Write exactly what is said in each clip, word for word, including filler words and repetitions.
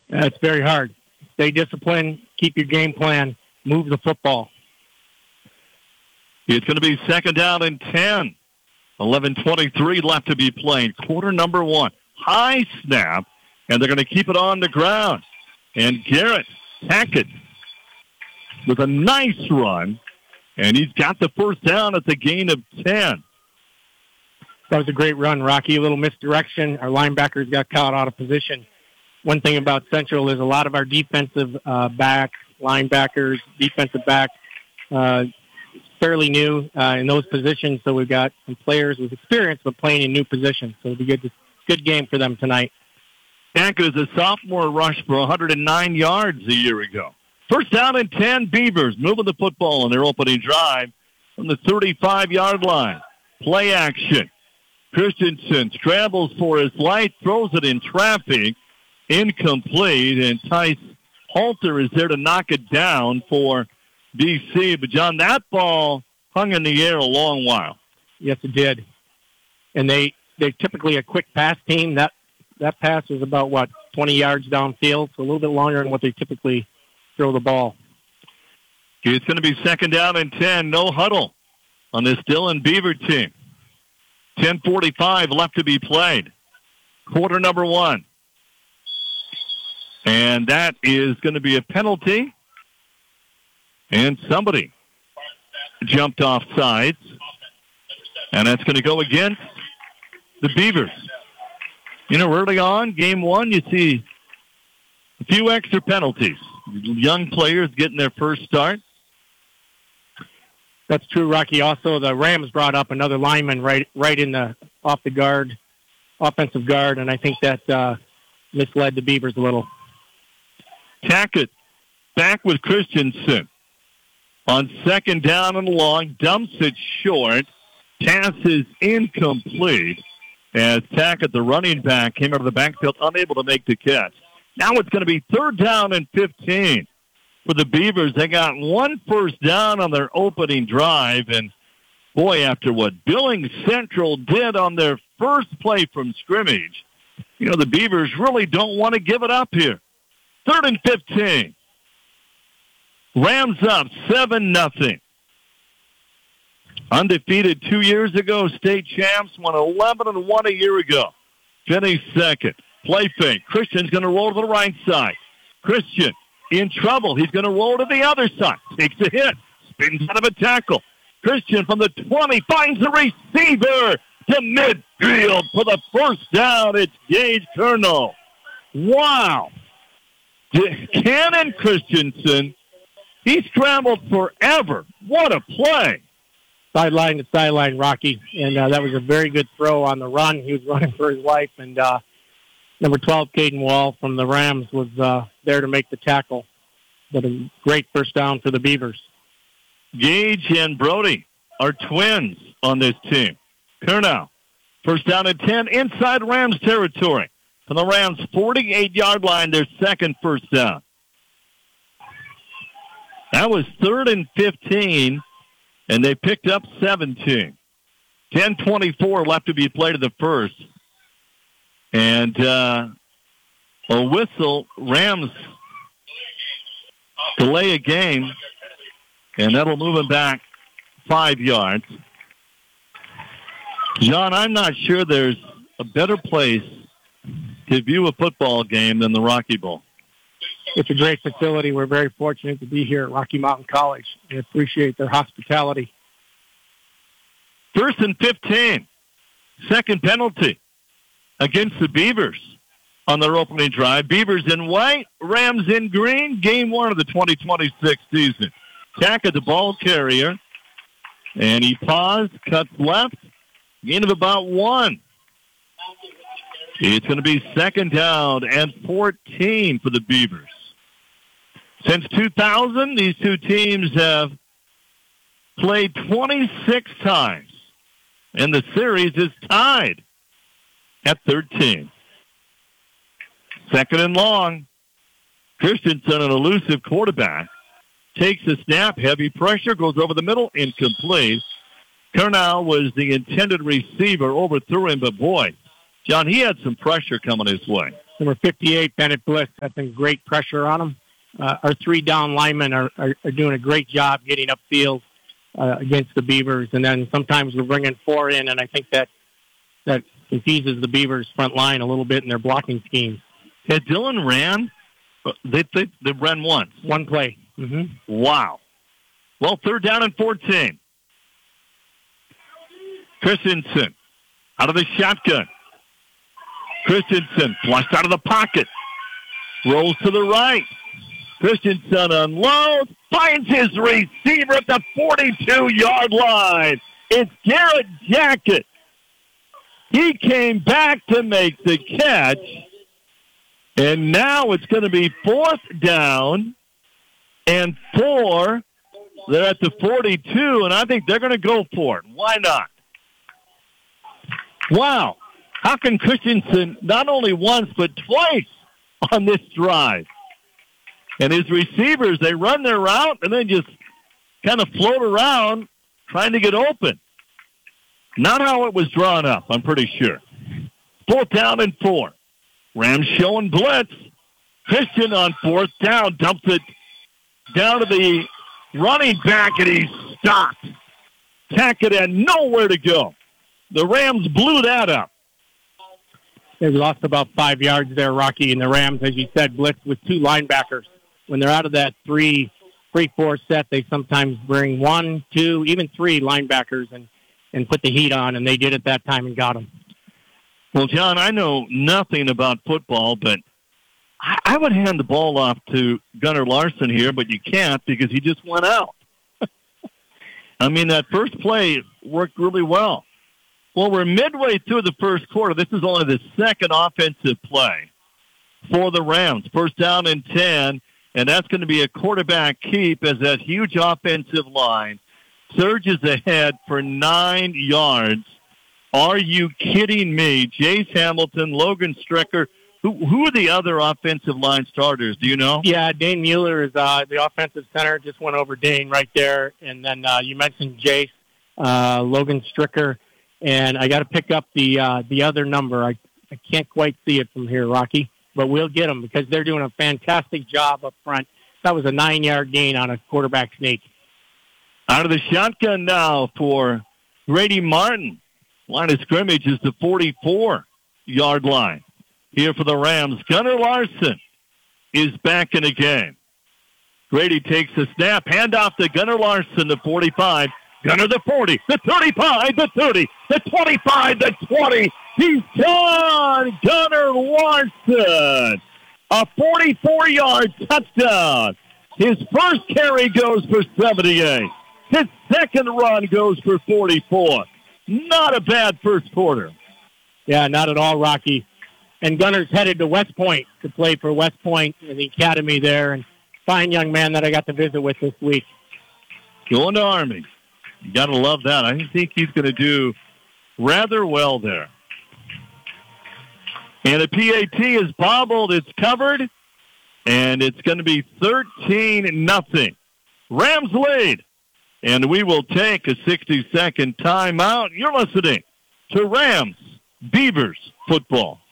Uh, it's very hard. Stay disciplined, keep your game plan, move the football. It's going to be second down and ten. eleven twenty-three left to be played. Quarter number one. High snap, and they're going to keep it on the ground. And Garrett Tackett with a nice run, and he's got the first down at the gain of ten. That was a great run, Rocky. A little misdirection. Our linebackers got caught out of position. One thing about Central is a lot of our defensive uh, backs, linebackers, defensive backs, uh, fairly new uh, in those positions. So we've got some players with experience but playing in new positions. So it'll be good, good game for them tonight. Tackett is a sophomore, rushed for one hundred nine yards a year ago. First down and ten, Beavers moving the football on their opening drive from the thirty-five-yard line. Play action. Christensen scrambles for his life, throws it in traffic, incomplete, and Tice Halter is there to knock it down for B C. But, John, that ball hung in the air a long while. Yes, it did. And they, they're typically a quick pass team. That that pass was about, what, twenty yards downfield, so a little bit longer than what they typically throw the ball. It's going to be second down and ten. No huddle on this Dillon Beaver team. ten forty-five left to be played. Quarter number one. And that is going to be a penalty. And somebody jumped off sides. And that's going to go against the Beavers. You know, early on, game one, you see a few extra penalties. Young players getting their first start. That's true, Rocky. Also, the Rams brought up another lineman right right in the off the guard, offensive guard, and I think that uh, misled the Beavers a little. Tackett back with Christensen. On second down and long, dumps it short. Pass is incomplete as Tackett, the running back, came out of the backfield unable to make the catch. Now it's going to be third down and fifteen. For the Beavers, they got one first down on their opening drive, and boy, after what Billings Central did on their first play from scrimmage, you know, the Beavers really don't want to give it up here. Third and fifteen. Rams up seven nothing. Undefeated two years ago, state champs won eleven and one a year ago. Finished second. Play fake. Christian's going to roll to the right side. Christian in trouble. He's going to roll to the other side. Takes a hit. Spins out of a tackle. Christian from the twenty finds the receiver to midfield for the first down. It's Gage Curnow. Wow. Cannon Christensen, he scrambled forever. What a play. Sideline to sideline, Rocky. And uh, that was a very good throw on the run. He was running for his life. And uh, number twelve, Caden Wall from the Rams, was uh, there to make the tackle. But a great first down for the Beavers. Gage and Brody are twins on this team. Curnow, first down and ten inside Rams territory. From the Rams' forty-eight-yard line, their second first down. That was third and fifteen, and they picked up seventeen. ten twenty-four left to be played in the first. And uh, a whistle, Rams delay a game, and that'll move them back five yards. John, I'm not sure there's a better place to view a football game than the Rocky Bowl. It's a great facility. We're very fortunate to be here at Rocky Mountain College. We appreciate their hospitality. First and fifteen. Second penalty against the Beavers on their opening drive. Beavers in white, Rams in green. Game one of the twenty twenty-six season. Tackett, the ball carrier. And he paused, cuts left. Gain of about one. It's going to be second down and fourteen for the Beavers. Since two thousand, these two teams have played twenty-six times, and the series is tied at thirteen. Second and long. Christensen, an elusive quarterback, takes the snap, heavy pressure, goes over the middle, incomplete. Curnow was the intended receiver, overthrew him, but boy, John, he had some pressure coming his way. Number fifty-eight, Bennett Bliss, has been great pressure on him. Uh, our three down linemen are, are, are doing a great job getting upfield uh, against the Beavers. And then sometimes we're bringing four in, and I think that that confuses the Beavers' front line a little bit in their blocking scheme. Had Dylan ran? They, they, they ran once. One play. Mm-hmm. Wow. Well, third down and fourteen. Christensen out of the shotgun. Christensen flushed out of the pocket. Rolls to the right. Christensen unloads. Finds his receiver at the forty-two-yard line. It's Garrett Jacket. He came back to make the catch. And now it's going to be fourth down and four. They're at the forty-two, and I think they're going to go for it. Why not? Wow. How can Christensen not only once but twice on this drive? And his receivers, they run their route and then just kind of float around trying to get open. Not how it was drawn up, I'm pretty sure. Fourth down and four. Rams showing blitz. Christian on fourth down dumps it down to the running back, and he's stopped. Tackett had nowhere to go. The Rams blew that up. They lost about five yards there, Rocky, and the Rams, as you said, blitz with two linebackers. When they're out of that three, three, four set, they sometimes bring one, two, even three linebackers and, and put the heat on, and they did it that time and got them. Well, John, I know nothing about football, but I, I would hand the ball off to Gunnar Larson here, but you can't because he just went out. I mean, that first play worked really well. Well, we're midway through the first quarter. This is only the second offensive play for the Rams. First down and ten, and that's going to be a quarterback keep as that huge offensive line surges ahead for nine yards. Are you kidding me? Jace Hamilton, Logan Stricker. Who, who are the other offensive line starters? Do you know? Yeah, Dane Mueller is uh, the offensive center. Just went over Dane right there. And then uh, you mentioned Jace, uh, Logan Stricker. And I got to pick up the uh, the other number. I, I can't quite see it from here, Rocky. But we'll get them because they're doing a fantastic job up front. That was a nine-yard gain on a quarterback sneak. Out of the shotgun now for Grady Martin. Line of scrimmage is the forty-four-yard line. Here for the Rams, Gunnar Larson is back in the game. Grady takes the snap, handoff to Gunnar Larson, the forty-five. Gunnar the forty, the thirty-five, the thirty, the twenty-five, the twenty. He's gone! Gunnar Larson! A forty-four-yard touchdown. His first carry goes for seventy-eight. His second run goes for forty-four. Not a bad first quarter. Yeah, not at all, Rocky. And Gunnar's headed to West Point to play for West Point in the academy there. And fine young man that I got to visit with this week. Going to Army. You got to love that. I think he's going to do rather well there. And the P A T is bobbled. It's covered. And it's going to be thirteen nothing. Rams lead. And we will take a sixty-second timeout. You're listening to Rams Beavers football.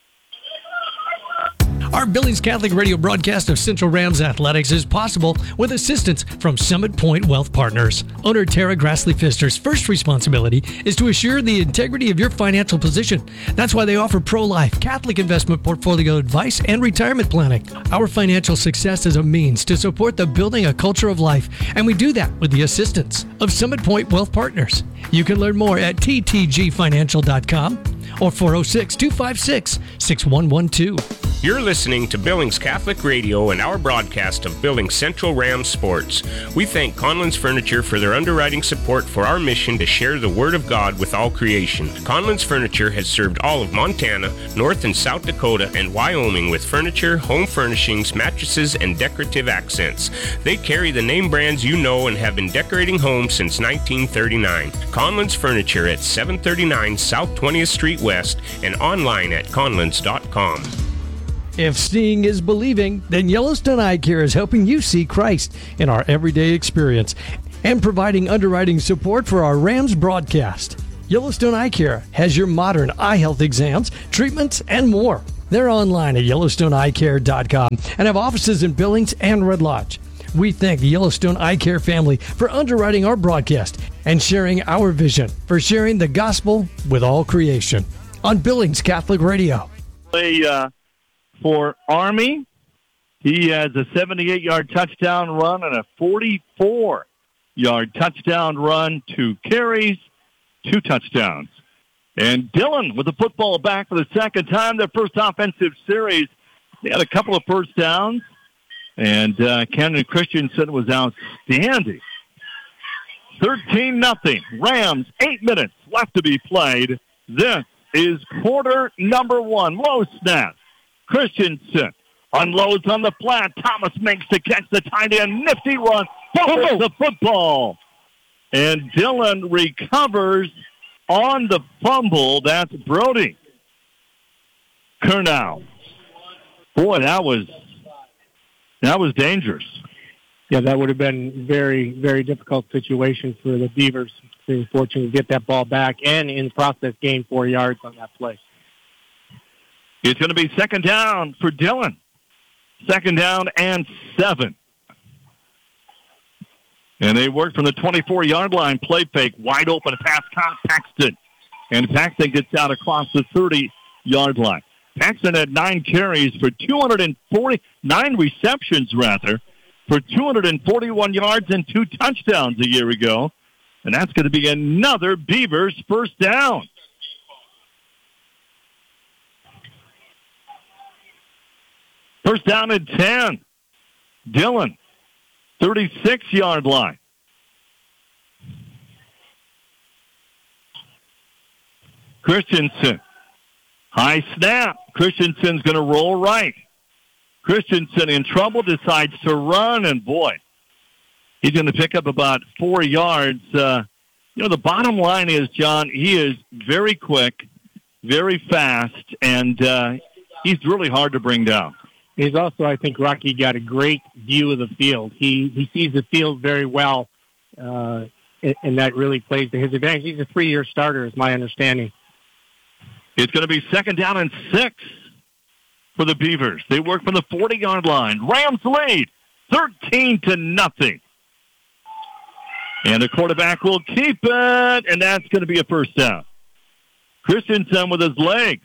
Our Billings Catholic Radio broadcast of Central Rams Athletics is possible with assistance from Summit Point Wealth Partners. Owner Tara Grassley-Pfister's first responsibility is to assure the integrity of your financial position. That's why they offer pro-life, Catholic investment portfolio advice, and retirement planning. Our financial success is a means to support the building a culture of life, and we do that with the assistance of Summit Point Wealth Partners. You can learn more at t t g financial dot com or four oh six, two five six, six one one two. You're listening to Billings Catholic Radio and our broadcast of Billings Central Rams Sports. We thank Conlon's Furniture for their underwriting support for our mission to share the Word of God with all creation. Conlon's Furniture has served all of Montana, North and South Dakota, and Wyoming with furniture, home furnishings, mattresses, and decorative accents. They carry the name brands you know and have been decorating homes since nineteen thirty-nine. Conlon's Furniture at seven thirty-nine South twentieth Street West and online at conlons dot com. If seeing is believing, then Yellowstone Eye Care is helping you see Christ in our everyday experience and providing underwriting support for our Rams broadcast. Yellowstone Eye Care has your modern eye health exams, treatments, and more. They're online at Yellowstone Eye Care dot com and have offices in Billings and Red Lodge. We thank the Yellowstone Eye Care family for underwriting our broadcast and sharing our vision for sharing the gospel with all creation on Billings Catholic Radio. Play uh, for Army. He has a seventy-eight-yard touchdown run and a forty-four-yard touchdown run, two carries, two touchdowns. And Dillon with the football back for the second time, their first offensive series. They had a couple of first downs, and uh, Camden Christensen was outstanding. thirteen nothing. Rams, eight minutes left to be played. This is quarter number one. Low snap. Christensen unloads on the flat. Thomas makes the catch, the tight end. Nifty run. Fumbles the football. And Dillon recovers on the fumble. That's Brody Curnow. Boy, that was that was dangerous. Yeah, that would have been very, very difficult situation for the Beavers. They were fortunate to get that ball back and in the process gain four yards on that play. It's going to be second down for Dillon. Second down and seven. And they work from the twenty-four-yard line. Play fake, wide open pass, Paxton. And Paxton gets out across the thirty-yard line. Paxton had nine carries for two hundred forty, nine receptions, rather, for two hundred forty-one yards and two touchdowns a year ago. And that's going to be another Beavers first down. First down and ten. Dillon, thirty-six-yard line. Christensen, high snap. Christensen's going to roll right. Christensen in trouble, decides to run, and boy, he's going to pick up about four yards. Uh, you know, the bottom line is, John, he is very quick, very fast, and uh, he's really hard to bring down. He's also, I think, Rocky got a great view of the field. He he sees the field very well, uh, and, and that really plays to his advantage. He's a three-year starter, is my understanding. It's going to be second down and six for the Beavers. They work from the forty-yard line. Rams lead, thirteen to nothing. And the quarterback will keep it, and that's going to be a first down. Christensen with his legs.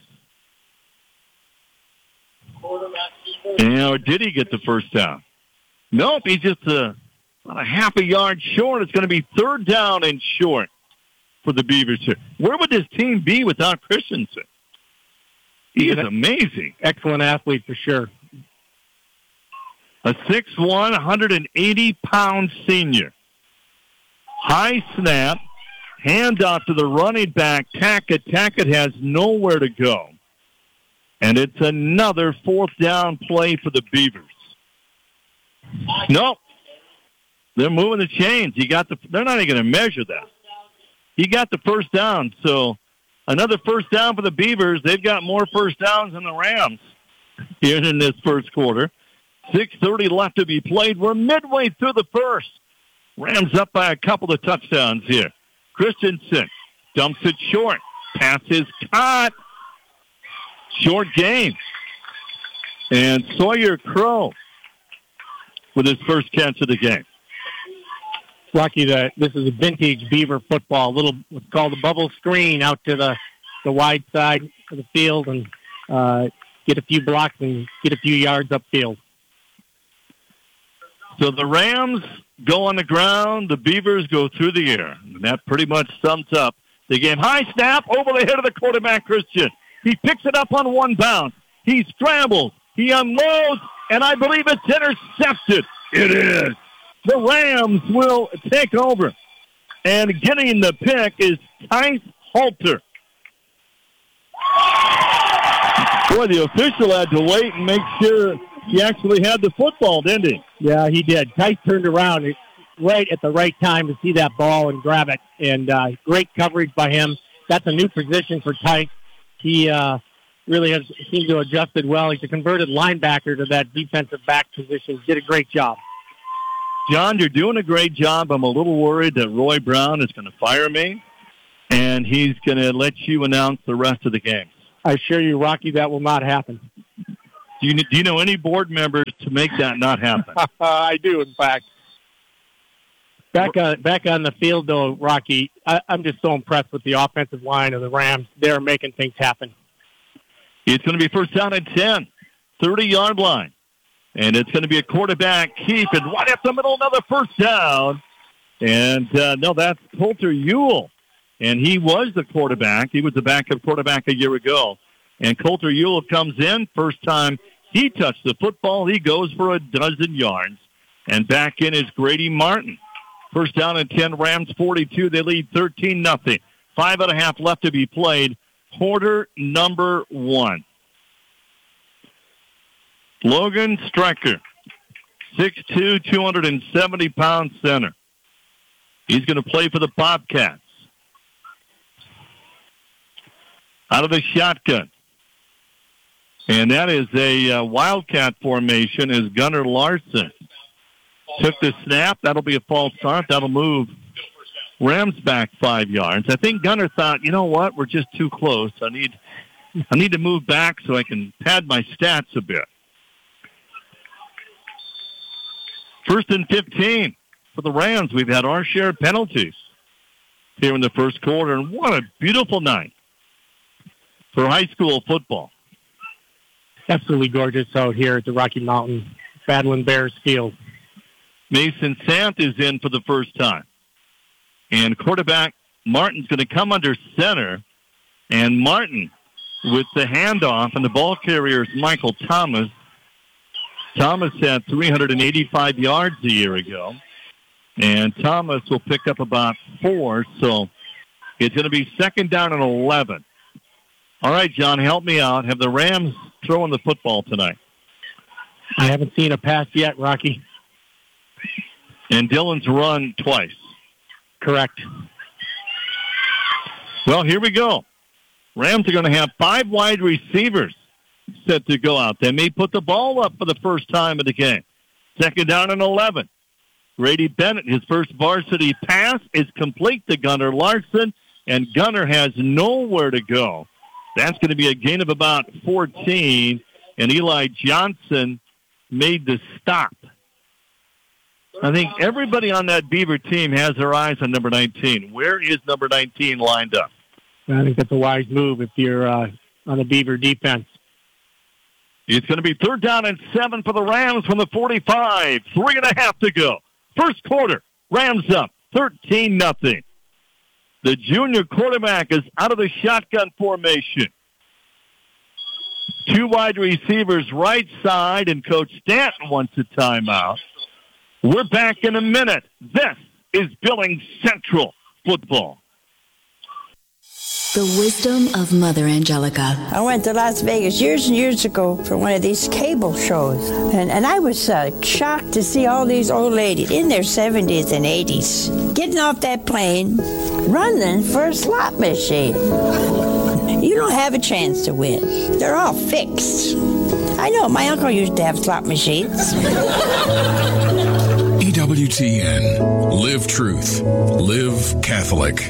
And, or did he get the first down? Nope, he's just a, about a half a yard short. It's going to be third down and short for the Beavers here. Where would this team be without Christensen? He is amazing. Excellent athlete for sure. A six one, one hundred eighty pound senior. High snap, handoff to the running back, Tackett. Tackett has nowhere to go. And it's another fourth down play for the Beavers. Nope. They're moving the chains. You got the, they're not even going to measure that. He got the first down, so another first down for the Beavers. They've got more first downs than the Rams here in this first quarter. six thirty left to be played. We're midway through the first. Rams up by a couple of touchdowns here. Christensen dumps it short. Pass is caught. Short game. And Sawyer Crow with his first catch of the game. Lucky that this is a vintage Beaver football, a little what's called a bubble screen out to the, the wide side of the field and uh, get a few blocks and get a few yards upfield. So the Rams go on the ground, the Beavers go through the air. And that pretty much sums up the game. High snap over the head of the quarterback, Christian. He picks it up on one bounce. He scrambles. He unloads, and I believe it's intercepted. It is. The Rams will take over. And getting the pick is Tice Halter. Boy, the official had to wait and make sure he actually had the football, didn't he? Yeah, he did. Tice turned around right at the right time to see that ball and grab it. And uh, great coverage by him. That's a new position for Tice. He uh, really has seemed to have adjusted well. He's a converted linebacker to that defensive back position. Did a great job. John, you're doing a great job. I'm a little worried that Roy Brown is going to fire me, and he's going to let you announce the rest of the games. I assure you, Rocky, that will not happen. Do you, do you know any board members to make that not happen? I do, in fact. Back on, back on the field, though, Rocky, I, I'm just so impressed with the offensive line of the Rams. They're making things happen. It's going to be first down and ten, thirty-yard line. And it's going to be a quarterback keep, and right up the middle, another first down. And, uh, no, that's Coulter Ewell. And he was the quarterback. He was the backup quarterback a year ago. And Coulter Ewell comes in. First time he touched the football, he goes for a dozen yards. And back in is Grady Martin. First down and ten, Rams forty-two. They lead thirteen nothing. Five and a half left to be played. Quarter number one. Logan Strecker, six two, two hundred seventy pound center. He's going to play for the Bobcats. Out of the shotgun. And that is a uh, Wildcat formation as Gunnar Larson took the snap. That'll be a false start. That'll move Rams back five yards. I think Gunnar thought, you know what, we're just too close. I need, I need to move back so I can pad my stats a bit. First and fifteen for the Rams. We've had our share of penalties here in the first quarter, and what a beautiful night for high school football. Absolutely gorgeous out here at the Rocky Mountain Badland Bears Field. Mason Sant is in for the first time. And quarterback Martin's going to come under center. And Martin with the handoff, and the ball carrier is Michael Thomas. Thomas had three hundred eighty-five yards a year ago. And Thomas will pick up about four, so it's going to be second down and eleven. All right, John, help me out. Have the Rams throwing the football tonight? I haven't seen a pass yet, Rocky. And Dylan's run twice. Correct. Well, here we go. Rams are going to have five wide receivers set to go out. They may put the ball up for the first time of the game. Second down and eleven. Grady Bennett, his first varsity pass is complete to Gunnar Larson, and Gunnar has nowhere to go. That's going to be a gain of about fourteen, and Eli Johnson made the stop. I think everybody on that Beaver team has their eyes on number nineteen. Where is number nineteen lined up? I think that's a wise move if you're uh, on the Beaver defense. It's going to be third down and seven for the Rams from the forty-five. Three and a half to go. First quarter, Rams up thirteen nothing. The junior quarterback is out of the shotgun formation. Two wide receivers right side, and Coach Stanton wants a timeout. We're back in a minute. This is Billings Central football. The wisdom of Mother Angelica. I went to Las Vegas years and years ago for one of these cable shows, and, and I was uh, shocked to see all these old ladies in their seventies and eighties getting off that plane, running for a slot machine. You don't have a chance to win. They're all fixed. I know, my uncle used to have slot machines. E W T N. Live truth. Live Catholic.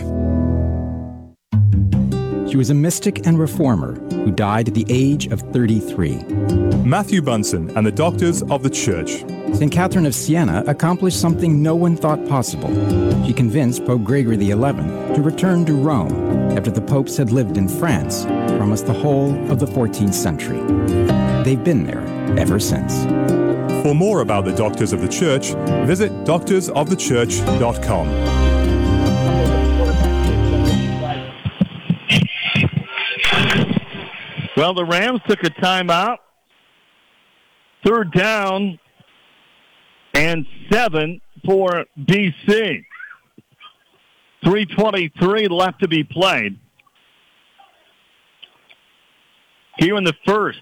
She was a mystic and reformer who died at the age of thirty-three. Matthew Bunson and the Doctors of the Church. Saint Catherine of Siena accomplished something no one thought possible. She convinced Pope Gregory the eleventh to return to Rome after the popes had lived in France for almost the whole of the fourteenth century. They've been there ever since. For more about the Doctors of the Church, visit doctors of the church dot com. Well, the Rams took a timeout. Third down and seven for B C. three twenty-three left to be played. Here in the first.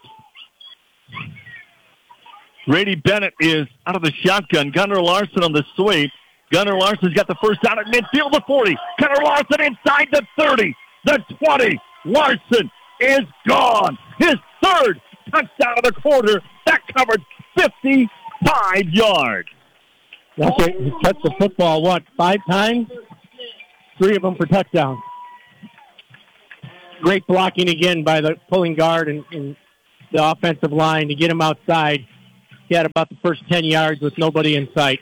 Grady Bennett is out of the shotgun. Gunnar Larson on the sweep. Gunnar Larson's got the first down at midfield, the forty. Gunnar Larson inside the thirty, the twenty. Larson is gone. His third touchdown of the quarter. That covered fifty-five yards. That's it. He touched the football, what, five times? Three of them for touchdowns. Great blocking again by the pulling guard and, and the offensive line to get him outside. He had about the first ten yards with nobody in sight.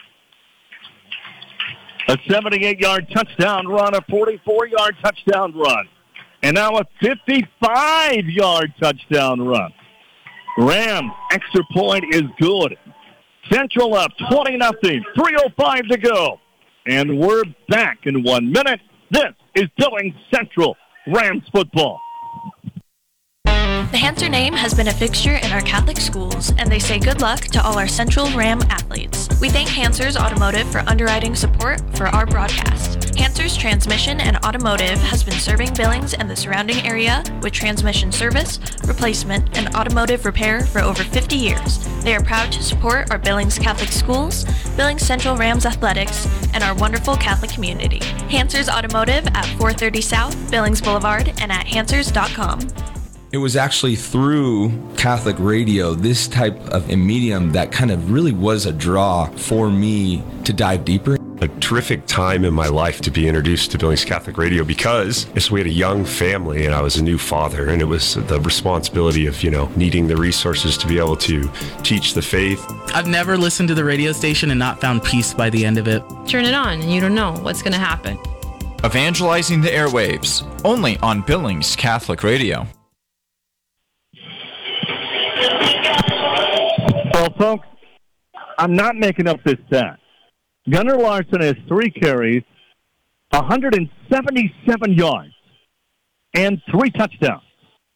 A seventy-eight-yard touchdown run, a forty-four-yard touchdown run, and now a fifty-five-yard touchdown run. Rams, extra point is good. Central up twenty nothing, three oh five to go. And we're back in one minute. This is Billings Central Rams football. The Hanser name has been a fixture in our Catholic schools, and they say good luck to all our Central Ram athletes. We thank Hanser's Automotive for underwriting support for our broadcast. Hanser's Transmission and Automotive has been serving Billings and the surrounding area with transmission service, replacement, and automotive repair for over fifty years. They are proud to support our Billings Catholic schools, Billings Central Rams athletics, and our wonderful Catholic community. Hanser's Automotive at four thirty South Billings Boulevard and at hansers dot com. It was actually through Catholic radio, this type of a medium, that kind of really was a draw for me to dive deeper. A terrific time in my life to be introduced to Billings Catholic Radio because yes, we had a young family and I was a new father, and it was the responsibility of, you know, needing the resources to be able to teach the faith. I've never listened to the radio station and not found peace by the end of it. Turn it on and you don't know what's going to happen. Evangelizing the airwaves, only on Billings Catholic Radio. Well, folks, I'm not making up this stat. Gunnar Larson has three carries, one hundred seventy-seven yards, and three touchdowns.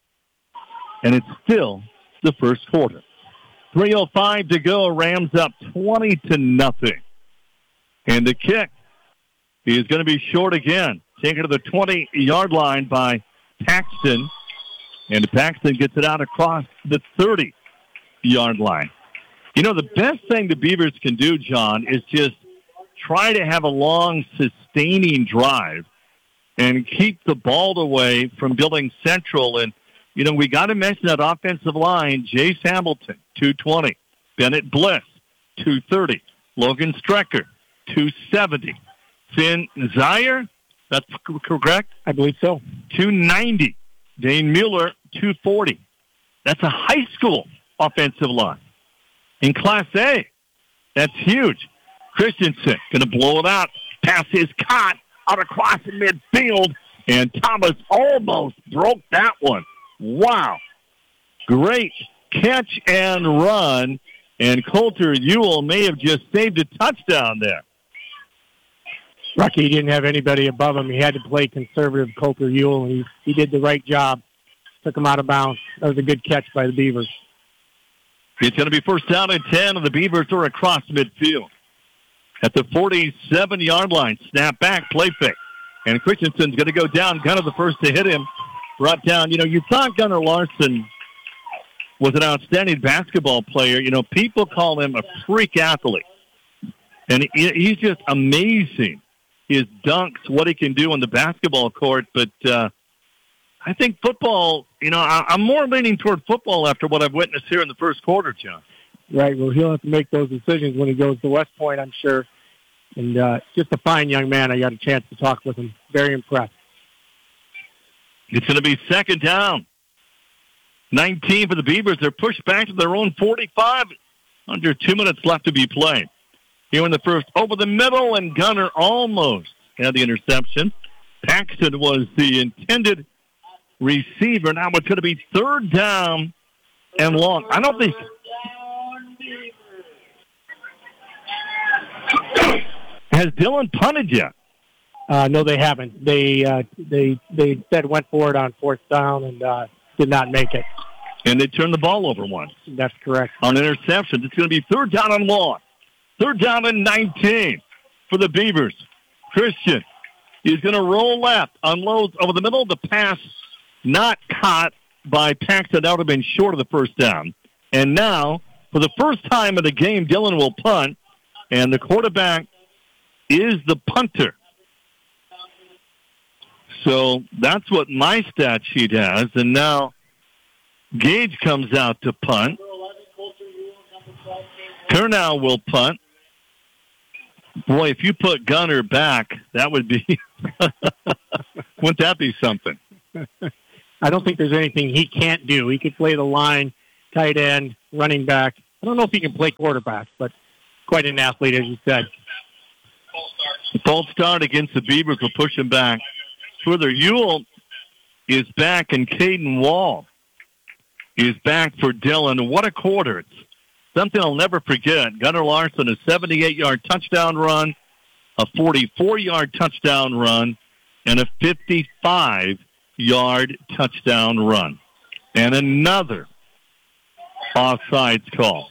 And it's still the first quarter. three oh five to go. Rams up twenty to nothing. And the kick is going to be short again. Taken to the twenty-yard line by Paxton. And Paxton gets it out across the thirty-yard line. You know, the best thing the Beavers can do, John, is just try to have a long, sustaining drive and keep the ball away from Billings Central. And, you know, we got to mention that offensive line, Jace Hamilton, two twenty. Bennett Bliss, two thirty. Logan Strecker, two seventy. Finn Zier, that's correct? I believe so. two ninety. Dane Mueller, two forty. That's a high school offensive line. In Class A, that's huge. Christensen going to blow it out. Pass is caught out across the midfield, and Thomas almost broke that one. Wow. Great catch and run, and Coulter Ewell may have just saved a touchdown there. Lucky he didn't have anybody above him. He had to play conservative Coulter Ewell, and he, he did the right job. Took him out of bounds. That was a good catch by the Beavers. It's going to be first down and ten, and the Beavers are across midfield. At the forty-seven-yard line, snap back, play fake. And Christensen's going to go down. Gunnar the first to hit him. Brought down. You know, you thought Gunnar Larson was an outstanding basketball player. You know, people call him a freak athlete. And he, he's just amazing. His dunks, what he can do on the basketball court. But uh, I think football, you know, I, I'm more leaning toward football after what I've witnessed here in the first quarter, John. Right. Well, he'll have to make those decisions when he goes to West Point, I'm sure. And uh, just a fine young man. I got a chance to talk with him. Very impressed. It's going to be second down. nineteen for the Beavers. They're pushed back to their own forty-five. Under two minutes left to be played. Here in the first, over the middle, and Gunnar almost had the interception. Paxton was the intended receiver. Now it's going to be third down and long. I don't think... Has Dylan punted yet? Uh, no, they haven't. They uh, they they said went for it on fourth down and uh, did not make it. And they turned the ball over once. That's correct. On interception. It's going to be third down and long. Third down and nineteen for the Beavers. Christian is going to roll left, unloads over the middle. The pass not caught by Paxton. That would have been short of the first down. And now, for the first time in the game, Dylan will punt. And the quarterback is the punter. So that's what my stat sheet has. And now Gage comes out to punt. Kernow will punt. Boy, if you put Gunnar back, that would be, wouldn't that be something? I don't think there's anything he can't do. He could play the line, tight end, running back. I don't know if he can play quarterback, but quite an athlete, as you said. False start against the Beavers will push him back. Further, Ewell is back, and Caden Wall is back for Dillon. What a quarter. It's something I'll never forget. Gunnar Larson, a seventy-eight-yard touchdown run, a forty-four-yard touchdown run, and a fifty-five-yard touchdown run. And another offsides call.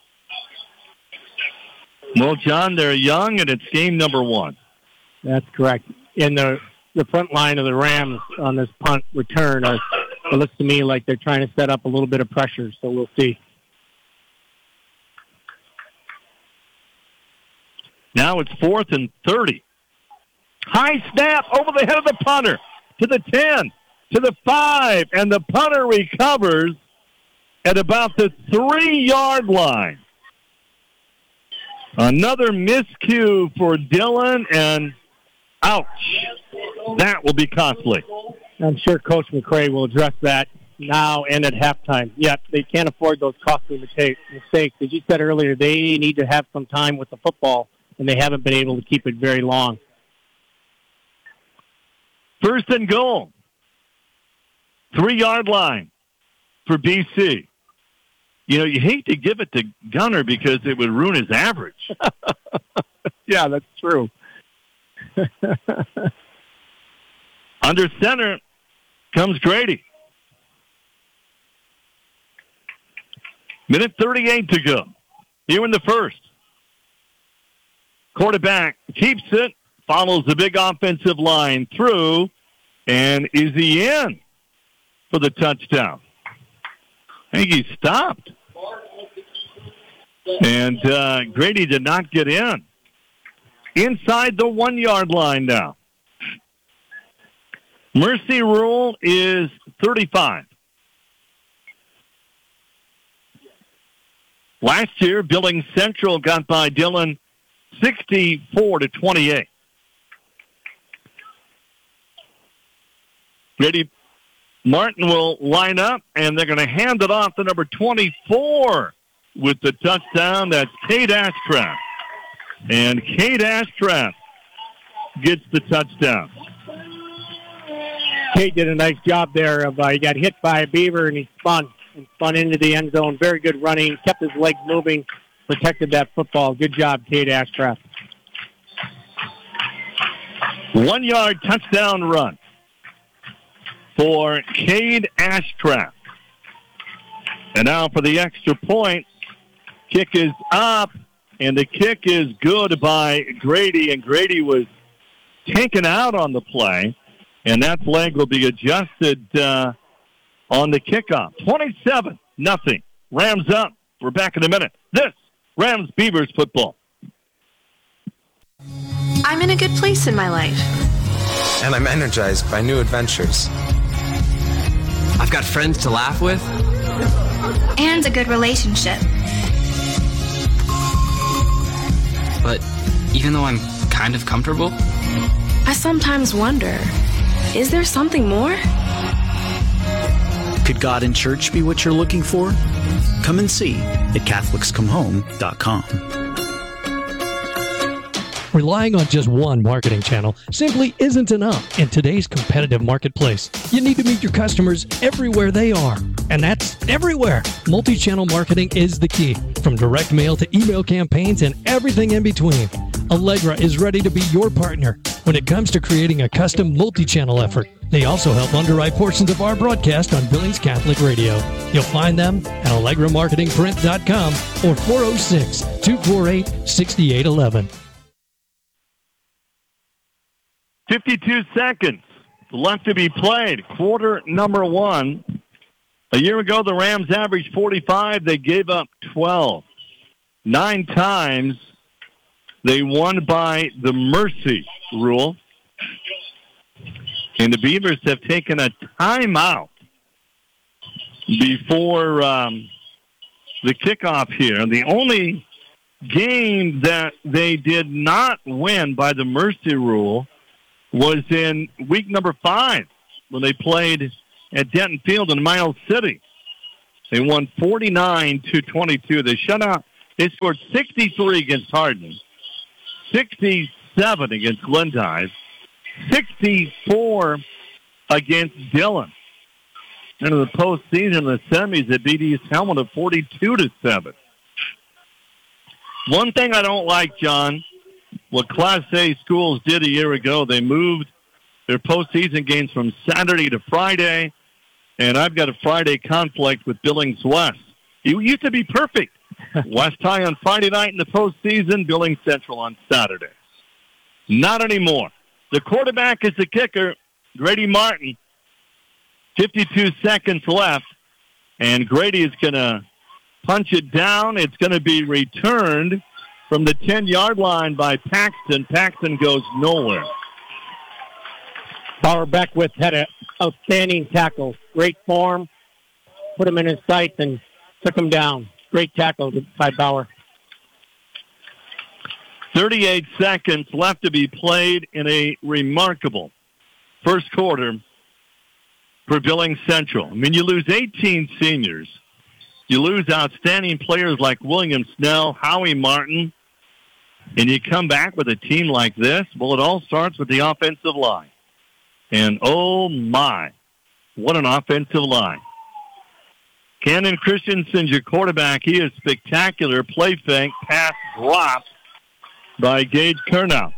Well, John, they're young, and it's game number one. That's correct. In the the front line of the Rams on this punt return, are, it looks to me like they're trying to set up a little bit of pressure, so we'll see. Now it's fourth and thirty. High snap over the head of the punter to the ten, to the five, and the punter recovers at about the three-yard line. Another miscue for Dillon, and ouch. That will be costly. I'm sure Coach McCray will address that now and at halftime. Yep, they can't afford those costly mistakes. As you said earlier, they need to have some time with the football, and they haven't been able to keep it very long. First and goal. Three-yard line for B C. You know, you hate to give it to Gunner because it would ruin his average. Yeah, that's true. Under center comes Grady. Minute thirty-eight to go. Here in the first. Quarterback keeps it, follows the big offensive line through, and is he in for the touchdown? I think he stopped. And uh, Grady did not get in. Inside the one-yard line now. Mercy rule is thirty-five. Last year, Billings Central got by Dillon sixty-four to twenty-eight. Grady Martin will line up, and they're going to hand it off to number twenty-four with the touchdown. That's Cade Ashcraft. And Cade Ashcraft gets the touchdown. Cade did a nice job there. Of uh, he got hit by a Beaver, and he spun and spun into the end zone. Very good running. Kept his legs moving. Protected that football. Good job, Cade Ashcraft. One-yard touchdown run for Cade Ashcraft. And now for the extra point. Kick is up, and the kick is good by Grady, and Grady was taken out on the play, and that flag will be adjusted uh, on the kickoff. twenty-seven nothing. Rams up. We're back in a minute. This Rams Beavers football. I'm in a good place in my life. And I'm energized by new adventures. I've got friends to laugh with. And a good relationship. But even though I'm kind of comfortable, I sometimes wonder, is there something more? Could God and church be what you're looking for? Come and see at Catholics Come Home dot com. Relying on just one marketing channel simply isn't enough in today's competitive marketplace. You need to meet your customers everywhere they are, and that's everywhere. Multi-channel marketing is the key, from direct mail to email campaigns and everything in between. Allegra is ready to be your partner when it comes to creating a custom multi-channel effort. They also help underwrite portions of our broadcast on Billings Catholic Radio. You'll find them at Allegra Marketing Print dot com or four oh six, two four eight, six eight one one. fifty-two seconds left to be played. Quarter number one. A year ago, the Rams averaged forty-five. They gave up twelve. Nine times they won by the mercy rule. And the Beavers have taken a timeout before um, the kickoff here. The only game that they did not win by the mercy rule was in week number five when they played at Denton Field in Miles City. They won forty-nine to twenty-two. They shut out. They scored sixty-three against Hardin, sixty-seven against Glendive, sixty-four against Dillon. Into the postseason, the semis, they beat East Helmond forty-two to seven. One thing I don't like, John, what Class A schools did a year ago, they moved their postseason games from Saturday to Friday, and I've got a Friday conflict with Billings West. It used to be perfect. West High on Friday night in the postseason, Billings Central on Saturday. Not anymore. The quarterback is the kicker, Grady Martin. fifty-two seconds left, and Grady is going to punch it down. It's going to be returned from the ten-yard line by Paxton. Paxton goes nowhere. Bauer Beckwith had an outstanding tackle. Great form. Put him in his sights and took him down. Great tackle by Bauer. thirty-eight seconds left to be played in a remarkable first quarter for Billings Central. I mean, you lose eighteen seniors. You lose outstanding players like William Snell, Howie Martin, and you come back with a team like this. Well, it all starts with the offensive line. And, oh, my, what an offensive line. Cannon Christensen's your quarterback. He is spectacular. Play fake, pass drop by Gage Kernow.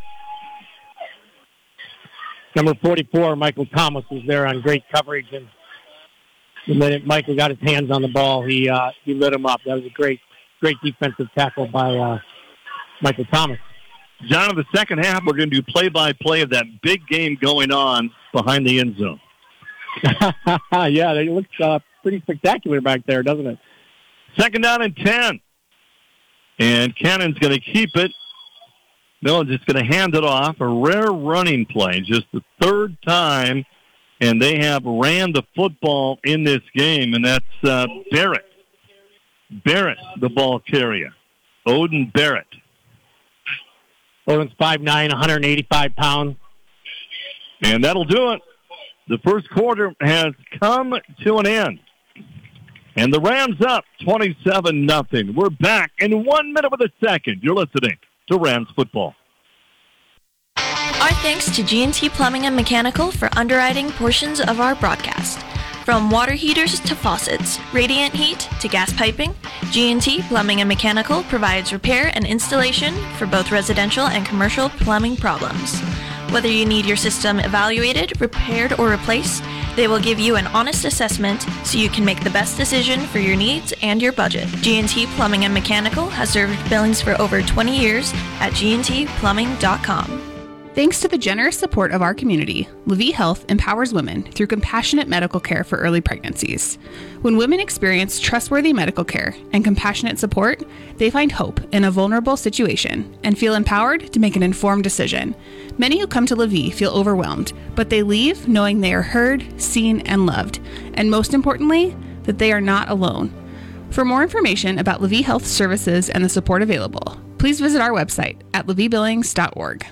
Number forty-four, Michael Thomas, was there on great coverage, and the minute Michael got his hands on the ball, he uh, he lit him up. That was a great, great defensive tackle by uh, Michael Thomas. John, in the second half, we're going to do play-by-play of that big game going on behind the end zone. Yeah, it looks uh, pretty spectacular back there, doesn't it? Second down and ten. And Cannon's going to keep it. No, just going to hand it off. A rare running play, just the third time, and they have ran the football in this game, and that's uh, Barrett. Barrett, the ball carrier. Odin Barrett. Odin's five nine, one hundred eighty-five pounds. And that'll do it. The first quarter has come to an end. And the Rams up twenty-seven nothing. We're back in one minute with a second. You're listening to Rams football. Our thanks to G and T Plumbing and Mechanical for underwriting portions of our broadcast. From water heaters to faucets, radiant heat to gas piping, G and T Plumbing and Mechanical provides repair and installation for both residential and commercial plumbing problems. Whether you need your system evaluated, repaired, or replaced, they will give you an honest assessment so you can make the best decision for your needs and your budget. G and T Plumbing and Mechanical has served Billings for over twenty years at G and T plumbing dot com. Thanks to the generous support of our community, LaVie Health empowers women through compassionate medical care for early pregnancies. When women experience trustworthy medical care and compassionate support, they find hope in a vulnerable situation and feel empowered to make an informed decision. Many who come to LaVie feel overwhelmed, but they leave knowing they are heard, seen, and loved, and most importantly, that they are not alone. For more information about LaVie Health services and the support available, please visit our website at lavie billings dot org.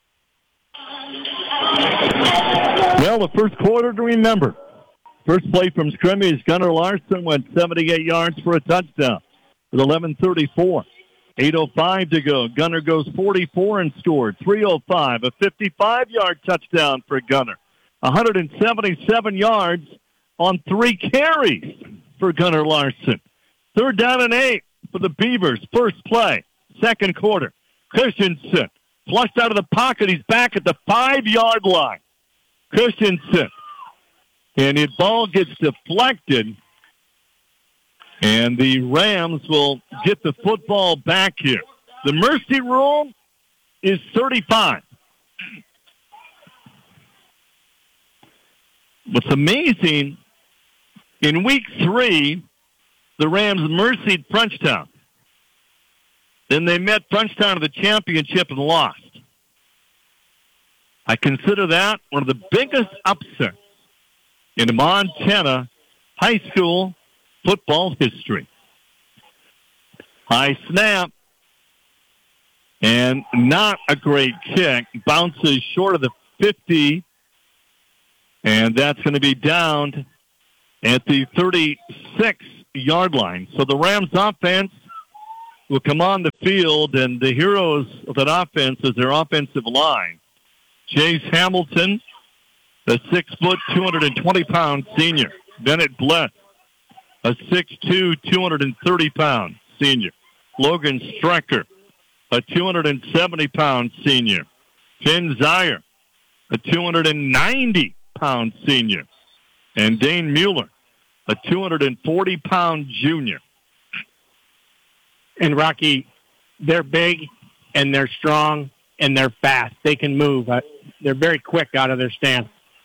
Well, the first quarter to remember. First play from scrimmage, Gunnar Larson went seventy-eight yards for a touchdown with eleven thirty-four. eight oh five to go. Gunnar goes forty-four and scored. three oh five, a fifty-five-yard touchdown for Gunnar. one hundred seventy-seven yards on three carries for Gunnar Larson. Third down and eight for the Beavers. First play, second quarter. Christensen flushed out of the pocket. He's back at the five-yard line. Christensen. And the ball gets deflected. And the Rams will get the football back here. The mercy rule is thirty-five. What's amazing, in week three, the Rams mercied Frenchtown. Then they met Frenchtown in the championship and lost. I consider that one of the biggest upsets in Montana high school football history. High snap, and not a great kick. Bounces short of the fifty, and that's going to be downed at the thirty-six-yard line. So the Rams offense will come on the field, and the heroes of that offense is their offensive line. Chase Hamilton, the six foot, two hundred twenty pound senior. Bennett Bless, a six two, two hundred thirty pound senior. Logan Strecker, a two hundred seventy pound senior. Finn Zier, a two hundred ninety pound senior. And Dane Mueller, a two hundred forty pound junior. And Rocky, they're big, and they're strong, and they're fast. They can move. Uh, they're very quick out of their stance.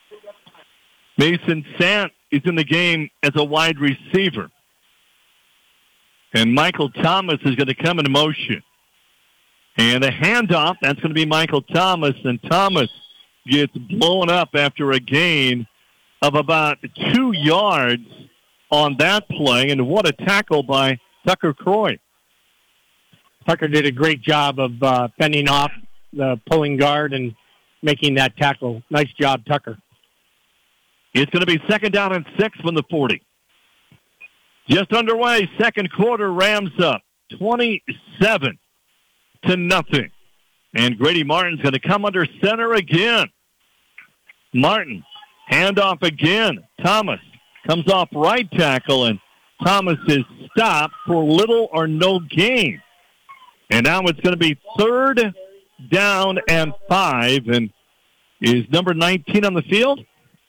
Mason Sant is in the game as a wide receiver. And Michael Thomas is going to come into motion. And a handoff, that's going to be Michael Thomas. And Thomas gets blown up after a gain of about two yards on that play. And what a tackle by Tucker Croy. Tucker did a great job of uh, fending off the pulling guard and making that tackle. Nice job, Tucker. It's going to be second down and six from the forty. Just underway, second quarter, Rams up twenty-seven to nothing. And Grady Martin's going to come under center again. Martin, handoff again. Thomas comes off right tackle, and Thomas is stopped for little or no gain. And now it's going to be third down and five. And is number nineteen on the field?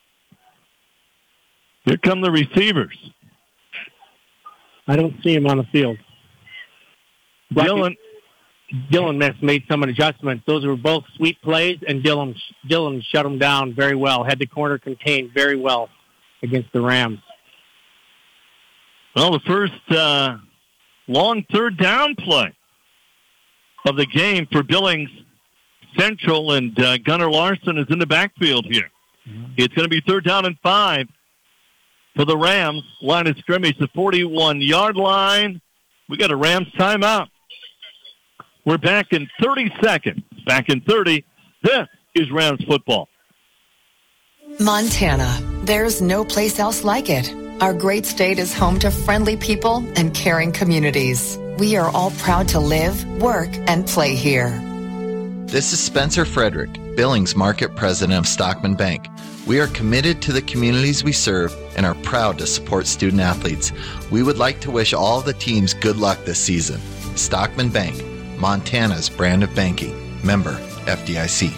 Here come the receivers. I don't see him on the field. Dylan. Dylan Miss made some adjustments. Those were both sweet plays, and Dylan, Dylan shut them down very well. Had the corner contained very well against the Rams. Well, the first uh, long third down play of the game for Billings Central, and uh, Gunnar Larson is in the backfield here. Mm-hmm. It's going to be third down and five for the Rams. Line of scrimmage, the forty-one-yard line. We got a Rams timeout. We're back in thirty seconds. Back in thirty. This is Rams football. Montana. There's no place else like it. Our great state is home to friendly people and caring communities. We are all proud to live, work, and play here. This is Spencer Frederick, Billings Market President of Stockman Bank. We are committed to the communities we serve and are proud to support student athletes. We would like to wish all the teams good luck this season. Stockman Bank, Montana's brand of banking. Member F D I C.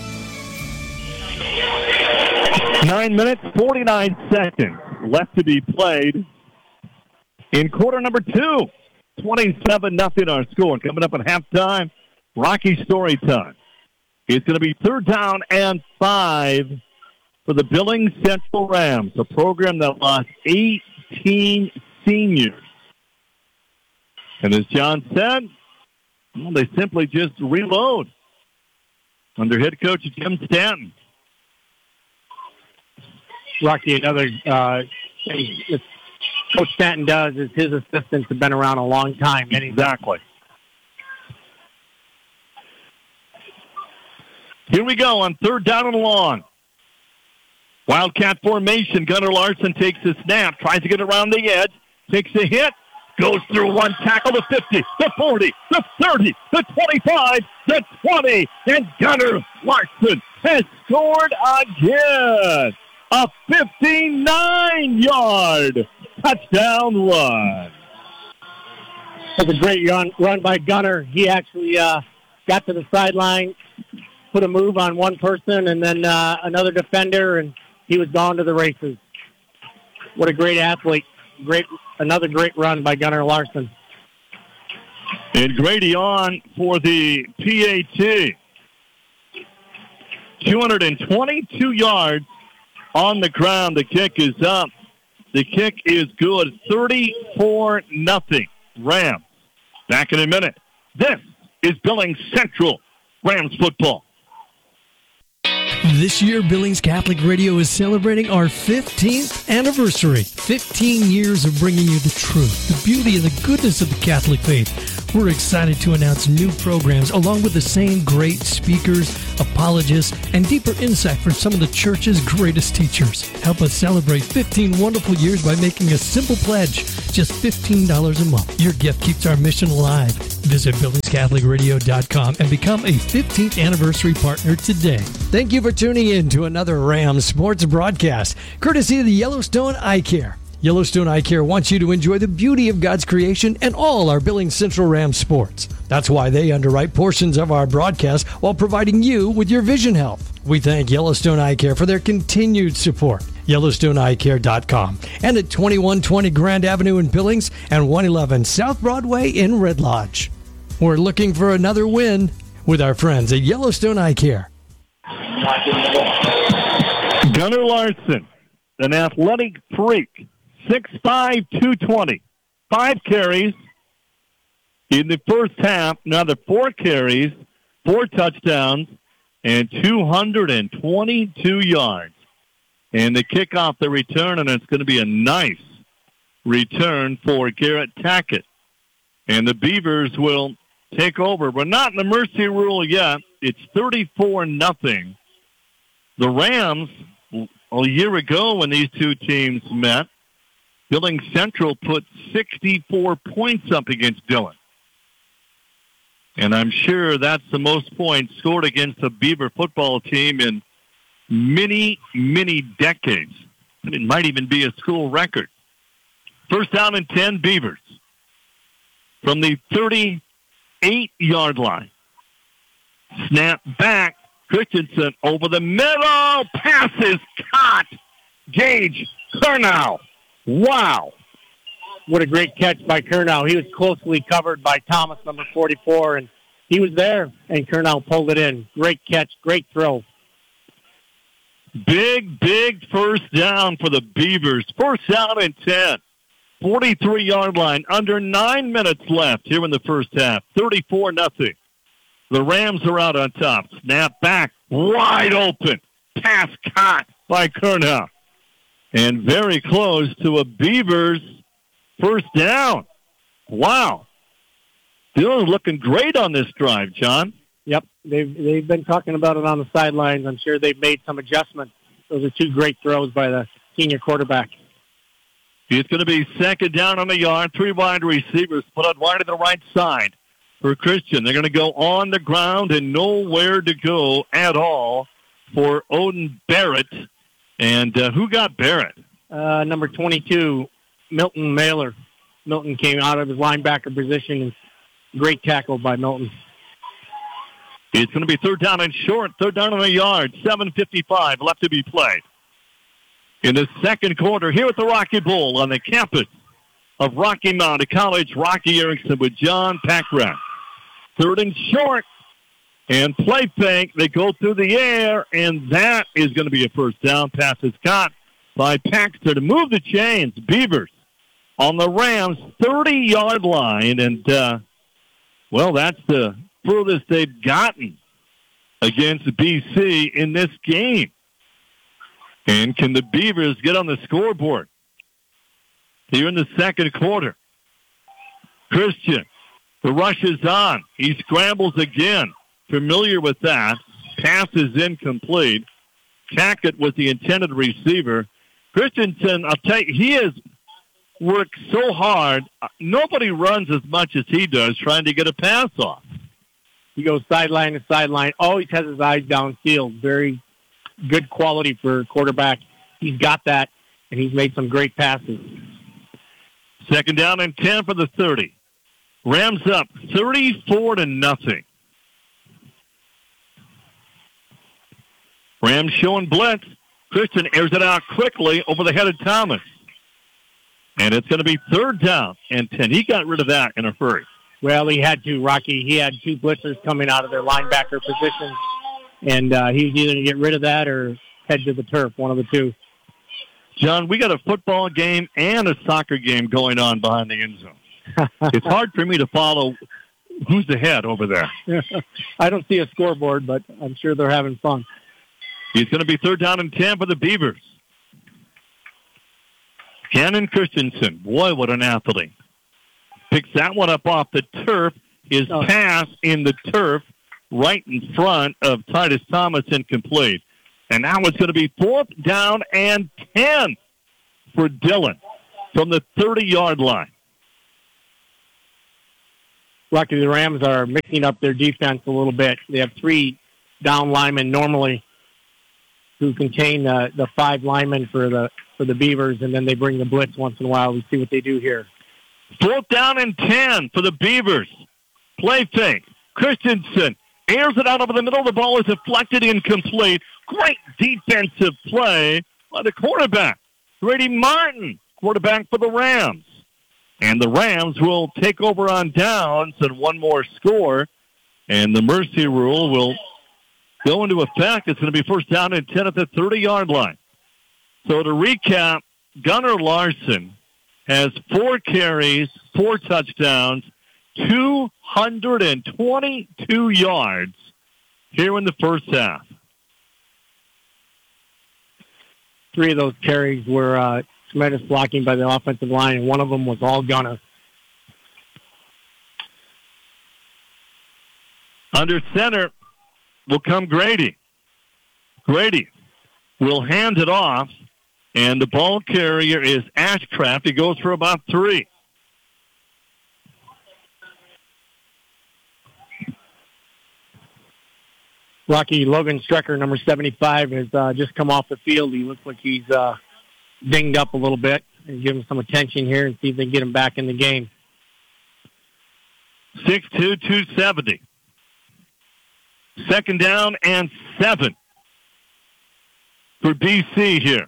Nine minutes, forty-nine seconds left to be played in quarter number two. twenty-seven nothing our score. Coming up at halftime, Rocky story time. It's going to be third down and five for the Billings Central Rams, a program that lost eighteen seniors. And as John said, well, they simply just reload under head coach Jim Stanton. Rocky, another uh, thing that Coach Stanton does is his assistants have been around a long time. And exactly. Here we go on third down and long. Wildcat formation. Gunnar Larson takes the snap, tries to get around the edge, takes a hit, goes through one tackle, the fifty, the forty, the thirty, the twenty-five, the twenty, and Gunnar Larson has scored again. A fifty-nine-yard touchdown run. That's a great run, run by Gunnar. He actually uh, got to the sideline, put a move on one person, and then uh, another defender, and he was gone to the races. What a great athlete. Great, another great run by Gunnar Larson. And Grady on for the P A T. two hundred twenty-two yards on the ground. The kick is up. The kick is good. thirty-four nothing. Rams. Back in a minute. This is Billings Central Rams football. This year, Billings Catholic Radio is celebrating our fifteenth anniversary. fifteen years of bringing you the truth, the beauty, and the goodness of the Catholic faith. We're excited to announce new programs along with the same great speakers, apologists, and deeper insight from some of the church's greatest teachers. Help us celebrate fifteen wonderful years by making a simple pledge, just fifteen dollars a month. Your gift keeps our mission alive. Visit Billings Catholic Radio dot com and become a fifteenth anniversary partner today. Thank you for tuning in to another Rams sports broadcast, courtesy of the Yellowstone Eye Care. Yellowstone Eye Care wants you to enjoy the beauty of God's creation and all our Billings Central Rams sports. That's why they underwrite portions of our broadcast while providing you with your vision health. We thank Yellowstone Eye Care for their continued support. Yellowstone Eye Care dot com and at twenty-one twenty Grand Avenue in Billings and one eleven South Broadway in Red Lodge. We're looking for another win with our friends at Yellowstone Eye Care. Gunnar Larson, an athletic freak. six five, two twenty. Five carries in the first half. Another four carries, four touchdowns, and two hundred twenty-two yards. And they kick off the return, and it's going to be a nice return for Garrett Tackett. And the Beavers will take over. We're not in the mercy rule yet. It's thirty-four nothing. The Rams, a year ago when these two teams met, Billings Central put sixty-four points up against Dillon. And I'm sure that's the most points scored against a Beaver football team in many, many decades. And it might even be a school record. First down and ten, Beavers. From the thirty-eight-yard line. Snap back. Christensen over the middle. Passes caught. Gage Curnow. Wow. What a great catch by Curnow. He was closely covered by Thomas, number forty-four, and he was there, and Curnow pulled it in. Great catch, great throw. Big, big first down for the Beavers. First down and ten. forty-three-yard line. Under nine minutes left here in the first half. thirty-four nothing. The Rams are out on top. Snap back. Wide open. Pass caught by Curnow. And very close to a Beavers first down. Wow. Dillon looking great on this drive, John. Yep, they've, they've been talking about it on the sidelines. I'm sure they've made some adjustments. Those are two great throws by the senior quarterback. It's going to be second down on the yard. Three wide receivers put out wide to the right side for Christian. They're going to go on the ground and nowhere to go at all for Odin Barrett. And uh, who got Barrett? Uh, number twenty-two, Milton Mailer. Milton came out of his linebacker position. Great tackle by Milton. It's going to be third down and short. Third down on the yard. seven fifty-five left to be played. In the second quarter, here at the Rocky Bowl on the campus of Rocky Mountain College, Rocky Erickson with John Packrat. Third and short. And play fake. They go through the air, and that is going to be a first down. Pass is caught by Paxter to move the chains. Beavers on the Rams' thirty-yard line. And, uh, well, that's the furthest they've gotten against B C in this game. And can the Beavers get on the scoreboard here in the second quarter? Christian, the rush is on. He scrambles again. Familiar with that. Pass is incomplete. Tackett was the intended receiver. Christensen, I'll tell you, he has worked so hard. Nobody runs as much as he does trying to get a pass off. He goes sideline to sideline. Always has his eyes downfield. Very good quality for a quarterback. He's got that, and he's made some great passes. Second down and ten for the thirty. Rams up thirty-four to nothing. Rams showing blitz. Christian airs it out quickly over the head of Thomas. And it's going to be third down and ten. He got rid of that in a hurry. Well, he had to, Rocky. He had two blitzers coming out of their linebacker positions. And uh, he was either going to get rid of that or head to the turf, one of the two. John, we got a football game and a soccer game going on behind the end zone. It's hard for me to follow who's ahead over there. I don't see a scoreboard, but I'm sure they're having fun. It's going to be third down and ten for the Beavers. Cannon Christensen. Boy, what an athlete. Picks that one up off the turf. His oh. pass in the turf right in front of Titus Thomas, incomplete. And now it's going to be fourth down and ten for Dillon from the thirty-yard line. Luckily, the Rams are mixing up their defense a little bit. They have three down linemen normally who contain uh, the five linemen for the for the Beavers, and then they bring the blitz once in a while. We see what they do here. Fourth down and ten for the Beavers. Play fake. Christensen airs it out over the middle. The ball is deflected, incomplete. Great defensive play by the quarterback, Grady Martin, quarterback for the Rams. And the Rams will take over on downs and one more score. And the mercy rule will go into effect. It's going to be first down and ten at the thirty-yard line. So to recap, Gunnar Larson has four carries, four touchdowns, two hundred twenty-two yards here in the first half. Three of those carries were uh, tremendous blocking by the offensive line, and one of them was all Gunnar. Under center will come Grady. Grady will hand it off, and the ball carrier is Ashcraft. He goes for about three. Rocky Logan Strecker, number seventy-five, has uh, just come off the field. He looks like he's uh, dinged up a little bit. And give him some attention here and see if they can get him back in the game. six two, two seventy. Second down and seven for B C here.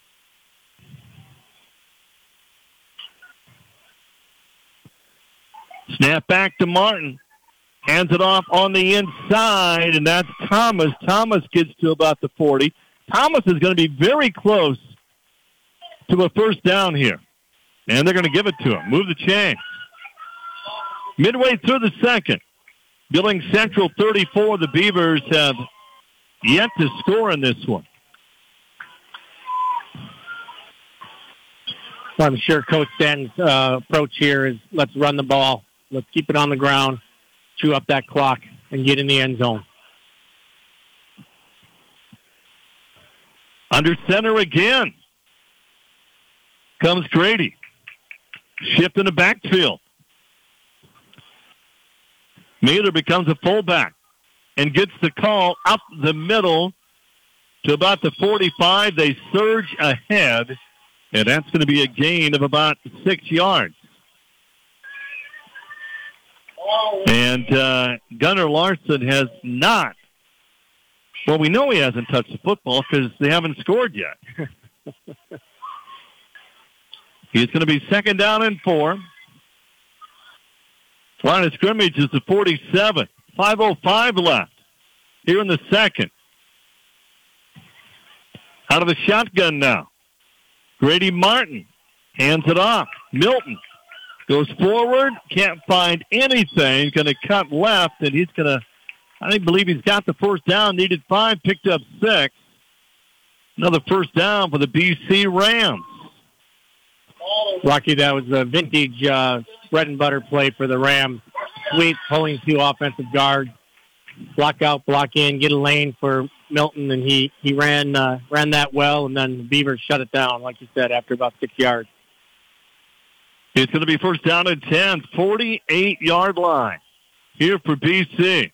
Snap back to Martin. Hands it off on the inside, and that's Thomas. Thomas gets to about the forty. Thomas is going to be very close to a first down here. And they're going to give it to him. Move the chains. Midway through the second, Billings Central thirty-four. The Beavers have yet to score in this one. Well, I'm sure Coach Stanton's uh, approach here is let's run the ball. Let's keep it on the ground, chew up that clock, and get in the end zone. Under center again comes Grady. Shift in the backfield. Mailer becomes a fullback and gets the call up the middle to about the forty-five. They surge ahead, and that's going to be a gain of about six yards. And uh, Gunnar Larson has not, well, we know he hasn't touched the football because they haven't scored yet. He's going to be second down and four. Line of scrimmage is the forty-seven. five oh five left here in the second. Out of the shotgun now. Grady Martin hands it off. Milton goes forward, can't find anything, going to cut left, and he's going to, I believe he's got the first down, needed five, picked up six. Another first down for the B C Rams. Rocky, that was a vintage uh, bread and butter play for the Rams. Sweep, pulling two offensive guards, block out, block in, get a lane for Milton, and he, he ran uh, ran that well, and then the Beavers shut it down, like you said, after about six yards. It's going to be first down and ten, forty-eight-yard line here for B C.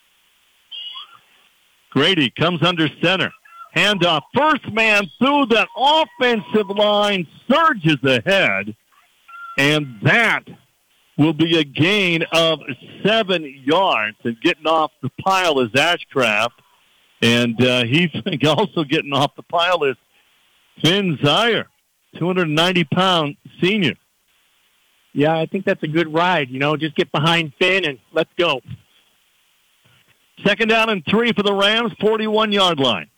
Grady comes under center. Handoff, first man through that offensive line, surges ahead, and that will be a gain of seven yards. And getting off the pile is Ashcraft, and uh, he's also getting off the pile is Finn Zier, two hundred ninety pound senior. Yeah, I think that's a good ride. You know, just get behind Finn and let's go. Second down and three for the Rams, forty-one-yard line.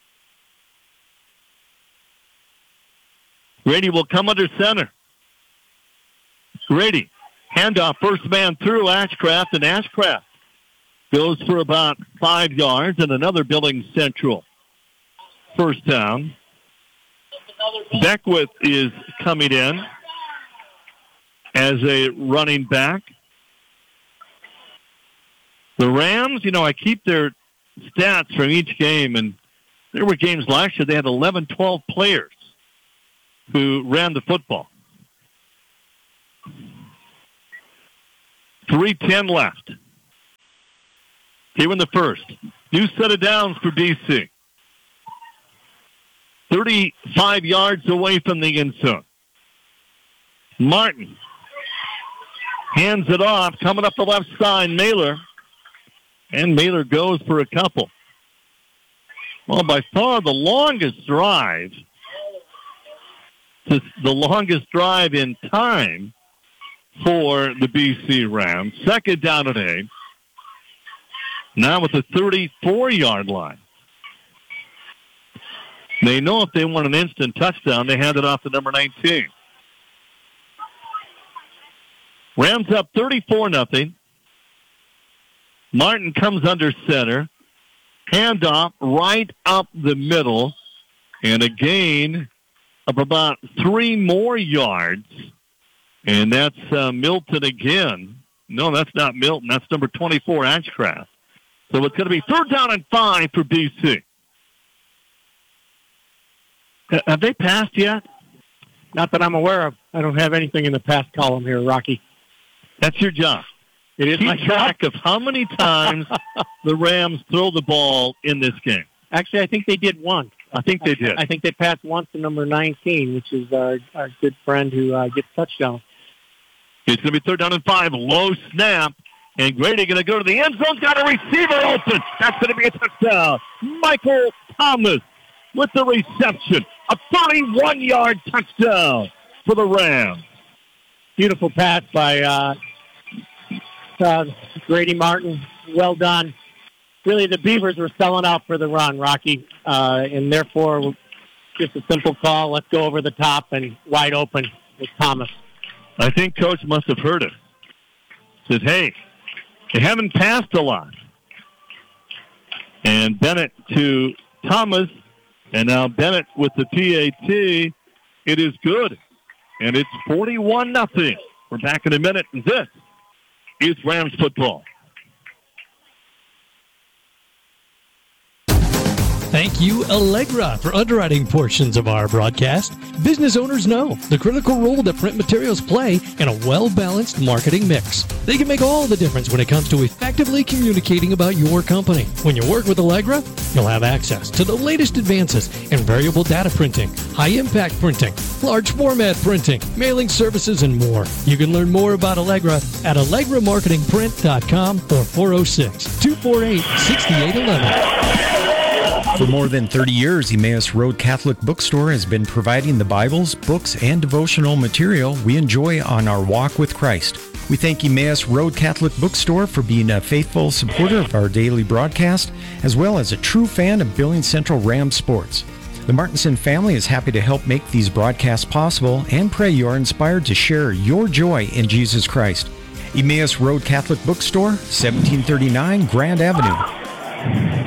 Grady will come under center. Grady, handoff, first man through Ashcraft, and Ashcraft goes for about five yards, and another Billings Central first down. Beckwith is coming in. as a running back. The Rams, you know, I keep their stats from each game, and there were games last year they had eleven, twelve players who ran the football. three ten left. Here in the first. New set of downs for D C. thirty-five yards away from the end zone. Martin hands it off, coming up the left side, Mailer. And Mailer goes for a couple. Well, by far the longest drive, the longest drive in time for the B C Rams. Second down and eight. Now with the thirty-four-yard line. They know if they want an instant touchdown, they hand it off to number nineteen. Rams up thirty-four nothing. Martin comes under center. Handoff right up the middle. And a gain of about three more yards. And that's uh, Milton again. No, that's not Milton. That's number twenty-four, Ashcraft. So it's going to be third down and five for B C. Have they passed yet? Not that I'm aware of. I don't have anything in the pass column here, Rocky. That's your job. It is Keep my track job. of how many times the Rams throw the ball in this game. Actually, I think they did once. I think they did. I think they passed once to number nineteen, which is our, our good friend who uh, gets touchdown. It's going to be third down and five. Low snap. And Grady going to go to the end zone. Got a receiver open. That's going to be a touchdown. Michael Thomas with the reception. A thirty-one-yard touchdown for the Rams. Beautiful pass by uh, uh, Grady Martin. Well done. Really, the Beavers were selling out for the run, Rocky, uh, and therefore just a simple call. Let's go over the top and wide open with Thomas. I think Coach must have heard it. Said, hey, they haven't passed a lot. And Bennett to Thomas, and now Bennett with the P A T. It is good. And it's forty-one nothing. We're back in a minute, and this is Rams football. Thank you, Allegra, for underwriting portions of our broadcast. Business owners know the critical role that print materials play in a well-balanced marketing mix. They can make all the difference when it comes to effectively communicating about your company. When you work with Allegra, you'll have access to the latest advances in variable data printing, high-impact printing, large format printing, mailing services, and more. You can learn more about Allegra at allegra marketing print dot com or four oh six, two four eight, six eight one one. For more than thirty years, Emmaus Road Catholic Bookstore has been providing the Bibles, books, and devotional material we enjoy on our walk with Christ. We thank Emmaus Road Catholic Bookstore for being a faithful supporter of our daily broadcast, as well as a true fan of Billings Central Rams sports. The Martinson family is happy to help make these broadcasts possible and pray you are inspired to share your joy in Jesus Christ. Emmaus Road Catholic Bookstore, seventeen thirty-nine Grand Avenue.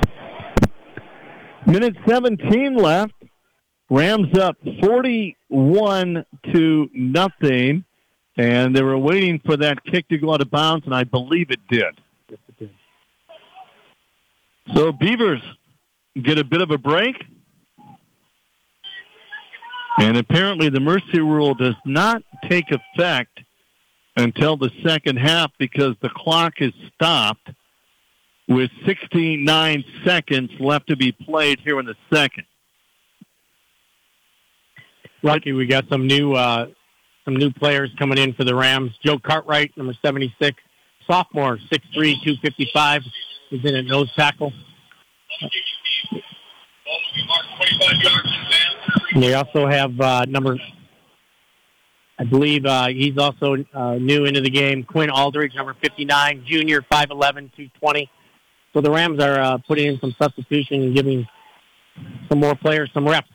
Minute seventeen left. Rams up forty-one to nothing, and they were waiting for that kick to go out of bounds, and I believe it did. Yes, it did. So Beavers get a bit of a break, and apparently the mercy rule does not take effect until the second half because the clock is stopped with sixty-nine seconds left to be played here in the second. Lucky, we got some new uh, some new players coming in for the Rams. Joe Cartwright, number seventy-six, sophomore, six three, two fifty-five, is in at nose tackle. And they also have uh, number, I believe uh, he's also uh, new into the game, Quinn Aldridge, number fifty-nine, junior, five eleven, two twenty. So the Rams are uh, putting in some substitution and giving some more players some reps.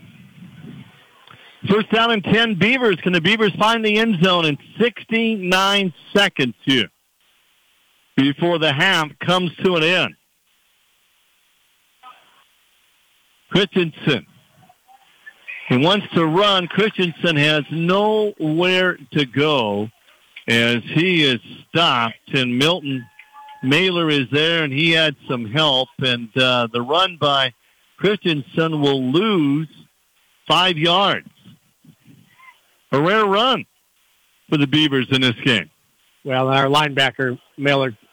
First down and ten Beavers. Can the Beavers find the end zone in sixty-nine seconds here before the half comes to an end? Christensen He wants to run. Christensen has nowhere to go as he is stopped, and Milton Mailer is there, and he had some help, and uh, the run by Christensen will lose five yards. A rare run for the Beavers in this game. Well, our linebacker, Mailer,